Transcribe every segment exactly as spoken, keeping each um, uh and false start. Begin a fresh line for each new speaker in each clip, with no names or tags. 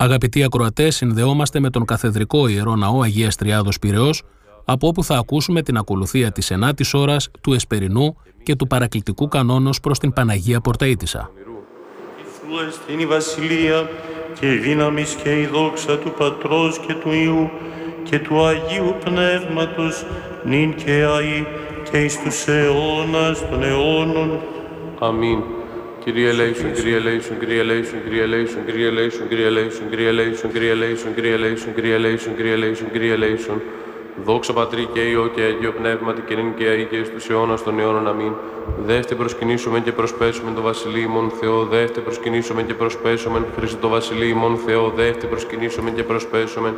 Αγαπητοί ακροατές, συνδεόμαστε με τον καθεδρικό Ιερό Ναό Αγίας Τριάδος Πειραιώς, από όπου θα ακούσουμε την ακολουθία της ενάτης ώρας, του Εσπερινού και του παρακλητικού κανόνος προς την Παναγία Πορταΐτισσα.
Σου εστίν η βασιλεία και η δύναμις και η δόξα του Πατρός και του Υιού και του Αγίου Πνεύματος, νυν και αεί και εις τους αιώνας των αιώνων.
Αμήν. Kyrie eleison, Kyrie eleison, Kyrie eleison, Kyrie eleison, Kyrie eleison, Kyrie eleison, Kyrie eleison, Kyrie eleison, Kyrie eleison, Kyrie eleison, Kyrie eleison, Kyrie eleison. Δόξα Πατρί και Υιό και Αγίο Πνεύματι και νυν και αεί και εις τους αιώνας των αιώνων. Αμήν. Δεύτε προσκυνήσουμε και προσπέσουμε το Βασιλείο ημών Θεό, δεύτε προσκυνήσουμε και προσπέσουμε Χριστό το Βασιλείο ημών Θεό, δεύτε προσκυνήσουμε και προσπέσουμε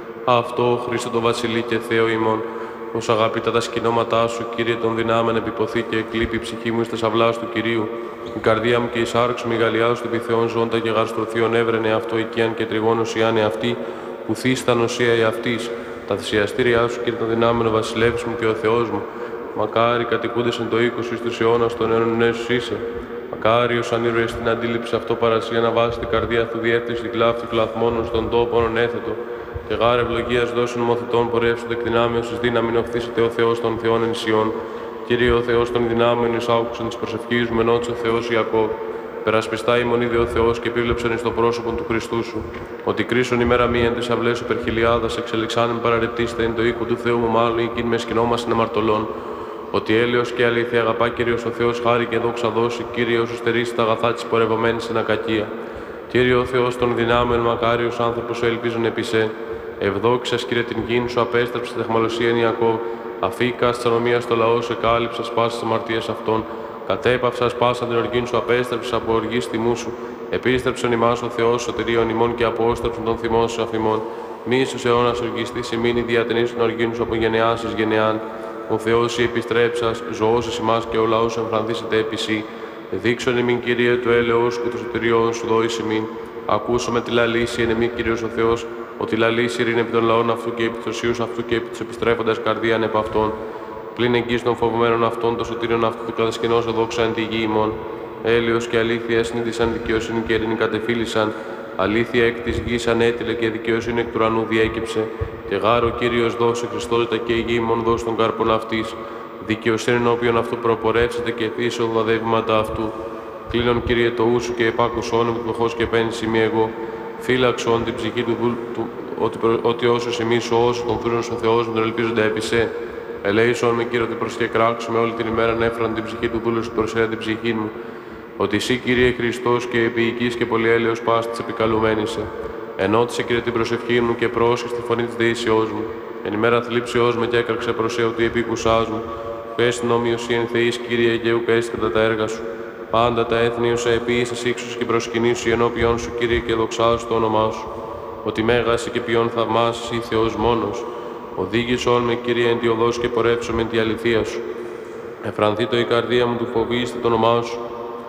αυτό Χριστό το Βασιλείο και Θεό ημών. Ως αγαπητά τα σκηνώματά σου, Κύριε των δυνάμεν, επιποθεί και εκλείπει η ψυχή μου εις τας αυλάς του Κυρίου. Η καρδία μου και η σάρξ μου, η γαλιά σου, επιθεών ζώντα και γαρστρωθείων έβρενε αυτό οικίαν και τριγώνος ιάνε αυτή, που θύστα νοσία η αυτής. Τα θυσιαστήριά σου, Κύριε των δυνάμεν, ο βασιλεύς μου και ο Θεός μου. Μακάρι κατοικούντες εν το οίκος εις τους αιώνας των αιώνων νέσους είσαι. Μακάριος αν ήρωες στην αντίληψη αυτό παρασία να βάσει την καρδία του διεύθυνση την κλάφτη κλαθμόνων στον τόπον έθετο. Και γάρ ευλογίας δώσεων μοθητών πορεύσονται εκ δυνάμεως εις δύναμιν οφθήσετε ο Θεός των Θεών εν Σιών. Κύριε ο Θεός των δυνάμεων εις άκουσαν της προσευχής μου ενώτης ο Θεός Ιακώβ. Περασπιστά ημών είδε ο Θεός και επίβλεψαν εις το πρόσωπον του Χριστού σου. Ότι κρίσον ημέρα μη εν της αυλές σου υπερχιλιάδας εξελιξάνεν παραρρεπτήστε εν το οίκο του Θεού μου μάλλον εκείν με σκηνόμασιν αμαρτωλών. Ότι έλεος και αλήθεια αγαπά Κύριος ο Θεός χάρη και δόξα δώσει, Κύριος σου στερήσει τα αγαθά της πορευομένης εν ακακία. Κύριε ο Θεός των δυνάμεων, μακάριος άνθρωπος σου ελπίζουν επί σε. Ευδόξας Κύριε την γην σου απέστρεψε τεχμαλωσία εν Ιακώβ. Αφήκα της ανομίας στο λαό σου εκάλυψα πάσης αμαρτίας αυτών. Κατέπαυσα πάσα την οργήν σου απέστρεψε από οργής τιμού σου. Επίστρεψον ημάς ο Θεός σωτηρίων ημών και απόστρεψον τον θυμό σου αφημών. Μη εις αιώνας οργιστής ημίνη διατενείς την οργήν σου από γενεάς εις γενεάν. Ο Θεός η επιστρέψας, ζωώσεις ημάς και ο λαός εμφρανθήσεται επί σύ. Δείξον ημίν Κύριε του έλεος και του σωτηριών σου δόης ημίν. Ακούσαμε τη λαλήση εν εμή Κύριος ο Θεός, ότι λαλήσει ειρήνη επί των λαών αυτού και επί τους οσίους αυτού και επί τους επιστρέφοντας καρδίαν επ' αυτών. Πλην εγγύς των φοβουμένων αυτών, των σωτήριων αυτού του κατασκηνώσω δόξα εν τη γη ημών. Έλεος και αλήθεια συνείδησαν, δικαιοσύνη και ειρήνη κατεφύλησαν. Αλήθεια εκ της γης ανέτειλε και δικαιοσύνη εκ του ουρανού διέκυψε. Και γάρο Κύριος δώσε Χριστότητα και η γη ημών δώσει τον κάρπον αυτής. Δικαιοσύνη ενώπιον αυτού προπορεύσετε και θύσω δαδεύματα αυτού. Κλείνον Κύριε το ούσου και επάκουσον με πτωχός και πένση μη εγώ. Φύλαξον την ψυχή του, του, του ότι, ότι όσους εμείς όσους τον θρύνουν ο Θεός μου τον ελπίζονται επί σε. Ελέησον με Κύριε ότι προσκεκράξουμε όλη την ημέρα νέφραν την ψυχή του δούλου σου προσέα την ψυχή μου. Ότι εσύ Κύριε Χριστός και επίοικης και πολυέλεος πας της επικαλουμένης σε. Ενώτησε Κύριε την προσευχή μου και πρόσχες τη φωνή της δεήσεώς μου. Εν ημέρα θλίψεώς με και έκραξε προσέω του επίκουσάς μου. Πες νόμιος ή εν θεής Κύριε και ουκ έστι κατά τα έργα σου. Πάντα τα έθνη όσα επίησες ύξους και προσκυνήσου ενώπιον σου Κύριε και δοξάζω το όνομά σου. Ότι μέγας και ποιον θαυμάσεις ή Θεός μόνος. Οδήγησον με Κύριε εν τη οδός και πορεύσω με τη αληθεία σου. Εφρανθεί το η καρδία μου του φοβήστε το όνομά σου.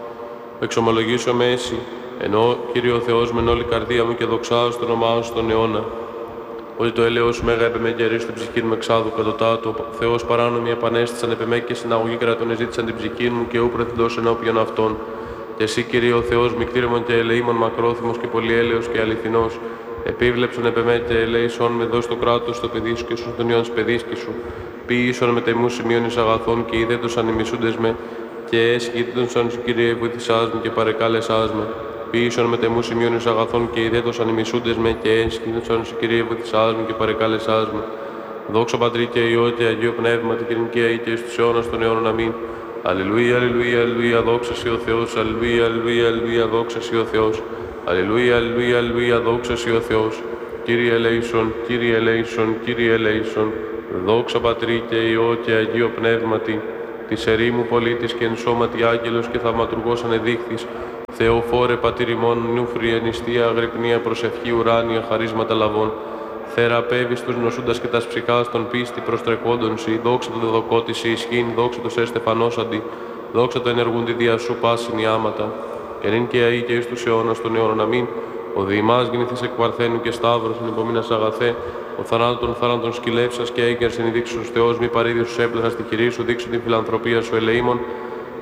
Εξομολογήσω με εσύ, ενώ Κύριε ο Θεός με όλη καρδία μου και δοξάζω το όνομά σου τον αιώνα. Ότι το έλεος σου μέγα επεμεγερή στην ψυχή μου εξάδου κατωτάτου. Ο Θεός παράνομοι επανέστησαν επεμέ και συναγωγή κρατών εζήτησαν την ψυχή μου και ού πρεθυντός ενώπιον αυτών. Και εσύ Κύριε ο Θεός μικτήρεμον και ελεήμων μακρόθυμος και πολυέλεος και αληθινός. Επίβλεψον επεμέ και ελέησον με δώσει το κράτος στο παιδί σου και σου τον ιόν σπεδίσκη σου. Ποιήσον με τεμού σημείων εις αγαθών και ιδέτωσαν οι μισούντες με. Και έσχητον σου Κύριε βοήθησάς μου και παρεκάλεσάς με. Ποιήσον με τεμού σημείων εις αγαθών και ιδέτωσαν οι μισούντες με. Και έσχητον σου Κύριε βοήθησάς μου και παρεκάλεσάς με. Δόξα Πατρί και Υιό και Αγίο Πνεύματι και νυν και αεί και εις τους αιώνας των αιώνων. Αμήν. Αλληλούια, αλληλούια, αλληλούια, δόξα σοι ο Θεός. Αλληλούια, αλληλούια, αλληλούια, δόξα σοι ο Θεός. Αλληλούια, αλληλούια, αλληλούια, δόξα σοι ο Θεός. Κύριε ελέησον, Κύριε ελέησον, Κύριε ελέησον. Δόξα Πατρί και Υιό και Αγίο Πνεύματι. Της ερήμου πολίτης και εν σώματι άγγελος και θαυματουργός ανεδείχθης. Θεοφόρε Πατήρ ημών, νουφρία, νηστεία, αγρυπνία, προσευχή, ουράνια, χαρίσματα λαβών. Θεραπεύεις τους νοσούντας και τας ψυχάς των πίστη προστρεκόντων σοι. Δόξα το δεδοκότη σοι ισχύν, δόξα το σε στεφανόσαντι. Δόξα το ενεργούντι δια σου πάσιν οι άματα. Ενήν και αεί και εις τους αιώνας των αιώνων. Αμήν. Ο διημάς γεννηθείς εκ Παρθένου και Σταύρος, εν υπομείνας αγαθέ. Ο θανάτων θάνατον σκυλεύσας και έγκαιρ συνειδήξου Θεός, μη παρήδιος σου έπλεχα στη χειρή σου, δείξου την φιλανθρωπία σου ελεήμων.